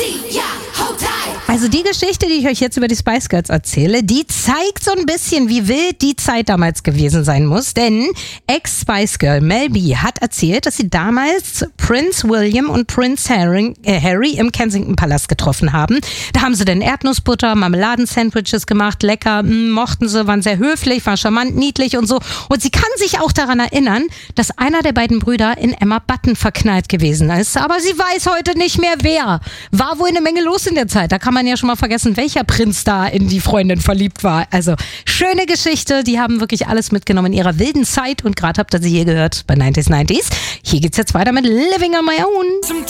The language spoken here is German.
Also die Geschichte, die ich euch jetzt über die Spice Girls erzähle, die zeigt so ein bisschen, wie wild die Zeit damals gewesen sein muss. Denn Ex-Spice Girl Mel B hat erzählt, dass sie damals Prince William und Prince Harry im Kensington Palast getroffen haben. Da haben sie dann Erdnussbutter, Marmeladensandwiches gemacht, lecker, mochten sie, waren sehr höflich, war charmant, niedlich und so. Und sie kann sich auch daran erinnern, dass einer der beiden Brüder in Emma Button verknallt gewesen ist. Aber sie weiß heute nicht mehr wer. War wohl eine Menge los in der Zeit. Da kann man ja schon mal vergessen, welcher Prinz da in die Freundin verliebt war. Also schöne Geschichte. Die haben wirklich alles mitgenommen in ihrer wilden Zeit. Und gerade habt ihr sie hier gehört bei 90s. Hier geht's jetzt weiter mit Living on My Own.